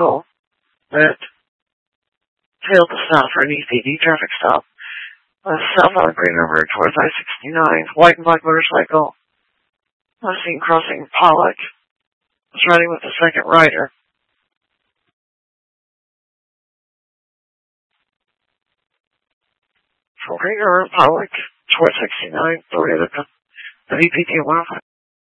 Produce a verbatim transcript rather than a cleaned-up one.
motorcycle that failed to stop for an E C D traffic stop. Uh, south on Green River towards I sixty-nine. White and black motorcycle. I was seen crossing Pollock. Was riding with the second rider. From Green River, Pollock towards sixty-nine. The V P T one oh five.